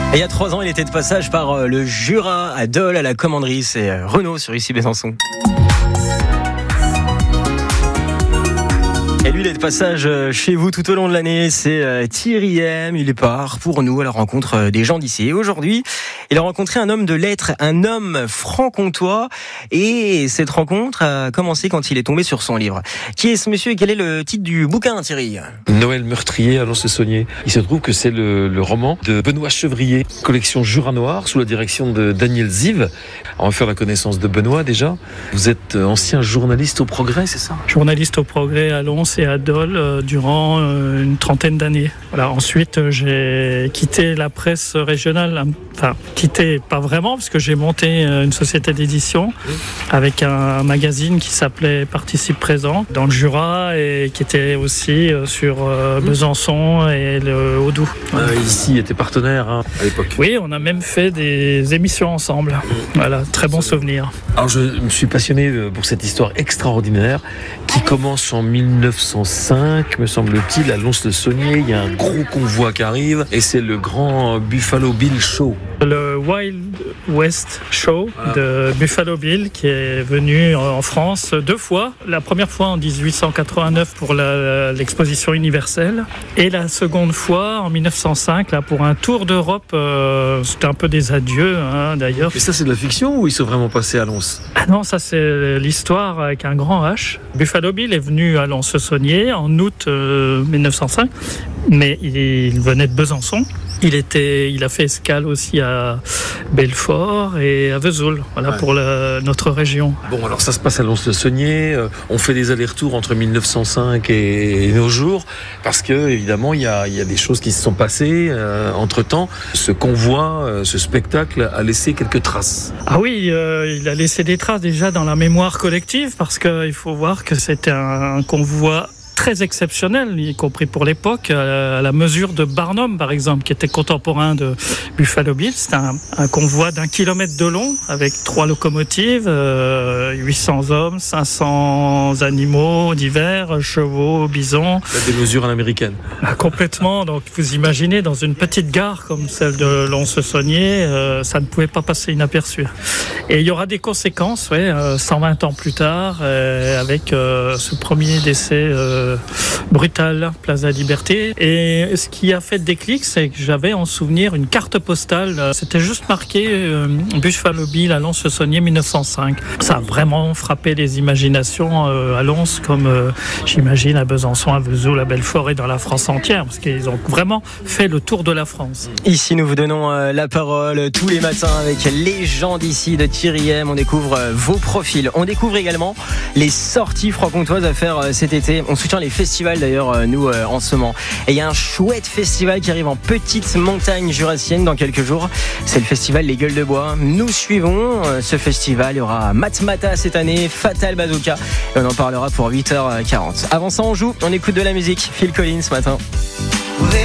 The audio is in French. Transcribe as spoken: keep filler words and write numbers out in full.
Et il y a trois ans, il était de passage par le Jura, à Dole, à la commanderie. C'est Renaud sur Ici Besançon. Et lui, il est de passage chez vous tout au long de l'année. C'est Thierry M. Il part pour nous à la rencontre des gens d'ici. Et aujourd'hui, il a rencontré un homme de lettres, un homme franc-comtois. Et cette rencontre a commencé quand il est tombé sur son livre. Qui est ce monsieur et quel est le titre du bouquin, Thierry ? Noël meurtrier à Lons-le-Saunier. Il se trouve que c'est le, le roman de Benoît Chevrier, collection Jura Noir, sous la direction de Daniel Ziv. On va faire la connaissance de Benoît déjà. Vous êtes ancien journaliste au Progrès, c'est ça ? Journaliste au Progrès à Lons et à Dole euh, durant euh, une trentaine d'années. Voilà. Ensuite, euh, j'ai quitté la presse régionale. Enfin, quitté pas vraiment, parce que j'ai monté euh, une société d'édition oui. avec un, un magazine qui s'appelait Participe Présent dans le Jura et qui était aussi euh, sur euh, Besançon et le Haut-Doubs. Euh, ici, était partenaire hein, à l'époque. Oui, on a même fait des émissions ensemble. Mmh. Voilà, très bon souvenir. Alors, je me suis passionné pour cette histoire extraordinaire qui commence en mille neuf cent cinq, me semble-t-il, à Lons-le-Saunier. Il y a un gros convoi qui arrive et c'est le grand Buffalo Bill Show. Le Wild West Show voilà. de Buffalo Bill qui est venu en France deux fois. La première fois en dix-huit cent quatre-vingt-neuf pour la, l'exposition universelle et la seconde fois en mille neuf cent cinq là, pour un tour d'Europe. Euh, c'était un peu des adieux hein, d'ailleurs. Et ça c'est de la fiction ou ils sont vraiment passés à Lons ? Ah non, ça c'est l'histoire avec un grand H. Buffalo Bill est venu à Lons-le-Saunier en août euh, mille neuf cent cinq, mais il, il venait de Besançon. Il était, il a fait escale aussi à Belfort et à Vesoul, voilà ouais. pour la, notre région. Bon, alors ça se passe à Lons-le-Saunier. Euh, on fait des allers-retours entre mille neuf cent cinq et, et nos jours, parce que évidemment il y a, il y a des choses qui se sont passées euh, entre temps. Ce convoi, euh, ce spectacle a laissé quelques traces. Ah oui, euh, il a laissé des traces déjà dans la mémoire collective, parce qu'il faut voir que c'était un, un convoi très exceptionnel, y compris pour l'époque, à la mesure de Barnum, par exemple, qui était contemporain de Buffalo Bill. C'était un, un convoi d'un kilomètre de long, avec trois locomotives, euh, huit cents hommes, cinq cents animaux divers, chevaux, bisons. Des mesures à l'américaine. Ah, complètement. Donc, vous imaginez, dans une petite gare comme celle de Lons-le-Saunier, euh, ça ne pouvait pas passer inaperçu. Et il y aura des conséquences, ouais, euh, cent vingt ans plus tard, euh, avec euh, ce premier décès euh, brutal, place de la Liberté. Et ce qui a fait déclic, c'est que j'avais en souvenir une carte postale. C'était juste marqué euh, Buffalo Bill à Lons-le-Saunier mille neuf cent cinq. Ça a vraiment frappé les imaginations euh, à Lons, comme euh, j'imagine à Besançon, à Vesoul, à Belfort et dans la France entière, parce qu'ils ont vraiment fait le tour de la France. Ici, nous vous donnons euh, la parole tous les matins avec les gens d'ici de Thierry M. On découvre euh, vos profils. On découvre également les sorties franc-comtoises à faire euh, cet été. On soutient les festivals d'ailleurs euh, nous euh, en ce moment. Et il y a un chouette festival qui arrive en petite montagne jurassienne dans quelques jours. C'est le festival Les Gueules de Bois. Nous suivons euh, ce festival. Il y aura Matmata cette année, Fatal Bazooka. Et on en parlera pour huit heures quarante. Avant ça, on joue, on écoute de la musique. Phil Collins ce matin.